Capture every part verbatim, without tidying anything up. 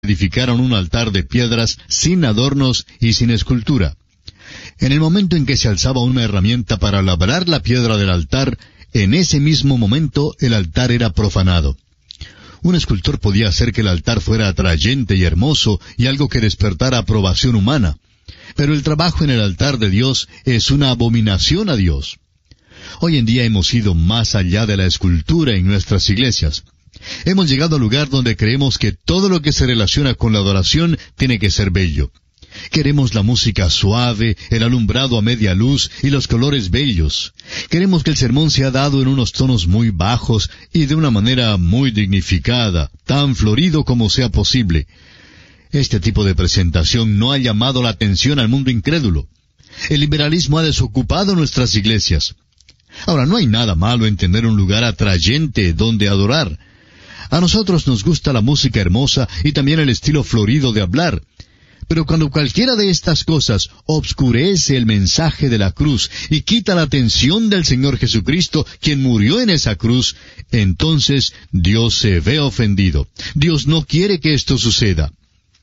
edificaron un altar de piedras sin adornos y sin escultura. En el momento en que se alzaba una herramienta para labrar la piedra del altar, en ese mismo momento el altar era profanado. Un escultor podía hacer que el altar fuera atrayente y hermoso y algo que despertara aprobación humana. Pero el trabajo en el altar de Dios es una abominación a Dios. Hoy en día hemos ido más allá de la escultura en nuestras iglesias. Hemos llegado al lugar donde creemos que todo lo que se relaciona con la adoración tiene que ser bello. Queremos la música suave, el alumbrado a media luz y los colores bellos. Queremos que el sermón sea dado en unos tonos muy bajos y de una manera muy dignificada, tan florido como sea posible. Este tipo de presentación no ha llamado la atención al mundo incrédulo. El liberalismo ha desocupado nuestras iglesias. Ahora, no hay nada malo en tener un lugar atrayente donde adorar. A nosotros nos gusta la música hermosa y también el estilo florido de hablar. Pero cuando cualquiera de estas cosas obscurece el mensaje de la cruz y quita la atención del Señor Jesucristo, quien murió en esa cruz, entonces Dios se ve ofendido. Dios no quiere que esto suceda.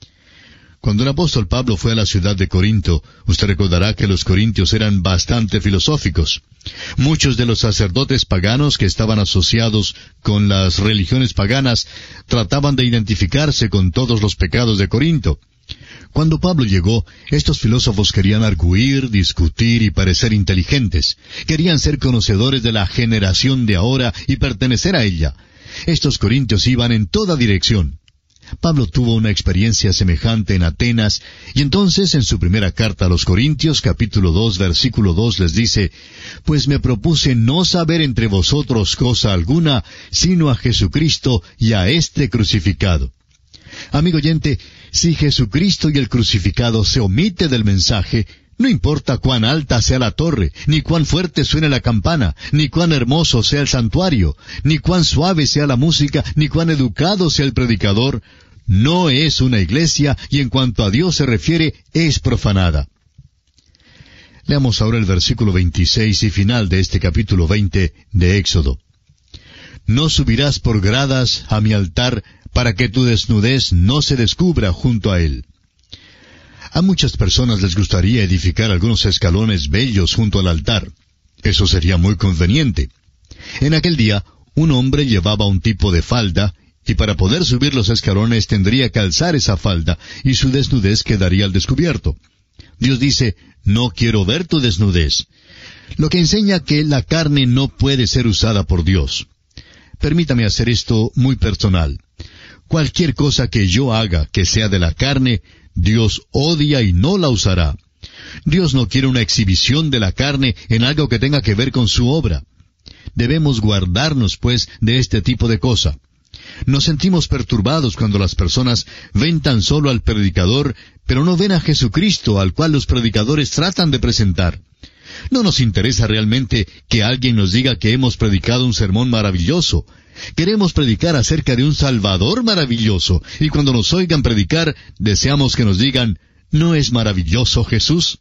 Cuando el apóstol Pablo fue a la ciudad de Corinto, usted recordará que los corintios eran bastante filosóficos. Muchos de los sacerdotes paganos que estaban asociados con las religiones paganas trataban de identificarse con todos los pecados de Corinto. Cuando Pablo llegó, estos filósofos querían arguir, discutir y parecer inteligentes. Querían ser conocedores de la generación de ahora y pertenecer a ella. Estos corintios iban en toda dirección. Pablo tuvo una experiencia semejante en Atenas, y entonces en su primera carta a los Corintios, capítulo dos, versículo dos, les dice, «Pues me propuse no saber entre vosotros cosa alguna, sino a Jesucristo y a este crucificado». Amigo oyente, si Jesucristo y el crucificado se omite del mensaje, no importa cuán alta sea la torre, ni cuán fuerte suene la campana, ni cuán hermoso sea el santuario, ni cuán suave sea la música, ni cuán educado sea el predicador, no es una iglesia y en cuanto a Dios se refiere, es profanada. Leamos ahora el versículo veintiséis y final de este capítulo veinte de Éxodo. «No subirás por gradas a mi altar para que tu desnudez no se descubra junto a él». A muchas personas les gustaría edificar algunos escalones bellos junto al altar. Eso sería muy conveniente. En aquel día, un hombre llevaba un tipo de falda, y para poder subir los escalones tendría que alzar esa falda, y su desnudez quedaría al descubierto. Dios dice, «No quiero ver tu desnudez», lo que enseña que la carne no puede ser usada por Dios. Permítame hacer esto muy personal. Cualquier cosa que yo haga que sea de la carne, Dios odia y no la usará. Dios no quiere una exhibición de la carne en algo que tenga que ver con su obra. Debemos guardarnos, pues, de este tipo de cosa. Nos sentimos perturbados cuando las personas ven tan solo al predicador, pero no ven a Jesucristo, al cual los predicadores tratan de presentar. No nos interesa realmente que alguien nos diga que hemos predicado un sermón maravilloso. Queremos predicar acerca de un Salvador maravilloso, y cuando nos oigan predicar, deseamos que nos digan, ¿no es maravilloso Jesús?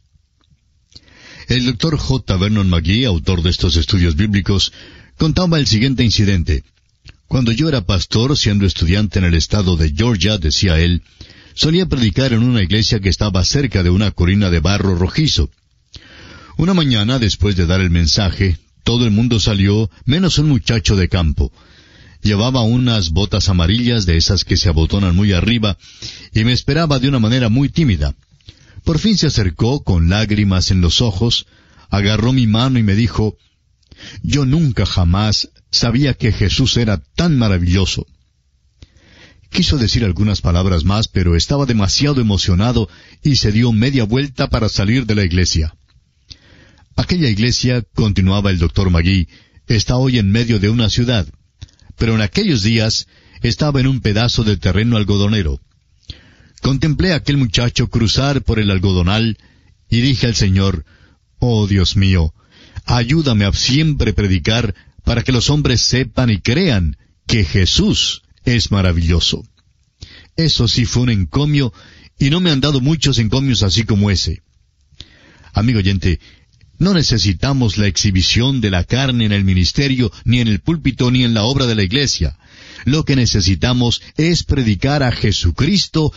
El doctor J. Vernon McGee, autor de estos estudios bíblicos, contaba el siguiente incidente. Cuando yo era pastor, siendo estudiante en el estado de Georgia, decía él, solía predicar en una iglesia que estaba cerca de una colina de barro rojizo. Una mañana, después de dar el mensaje, todo el mundo salió, menos un muchacho de campo. Llevaba unas botas amarillas de esas que se abotonan muy arriba, y me esperaba de una manera muy tímida. Por fin se acercó, con lágrimas en los ojos, agarró mi mano y me dijo, «Yo nunca jamás sabía que Jesús era tan maravilloso». Quiso decir algunas palabras más, pero estaba demasiado emocionado y se dio media vuelta para salir de la iglesia. Aquella iglesia, continuaba el doctor McGee, está hoy en medio de una ciudad, pero en aquellos días estaba en un pedazo de terreno algodonero. Contemplé a aquel muchacho cruzar por el algodonal y dije al Señor, «Oh Dios mío, ayúdame a siempre predicar para que los hombres sepan y crean que Jesús es maravilloso». Eso sí fue un encomio, y no me han dado muchos encomios así como ese. Amigo oyente, no necesitamos la exhibición de la carne en el ministerio, ni en el púlpito, ni en la obra de la iglesia. Lo que necesitamos es predicar a Jesucristo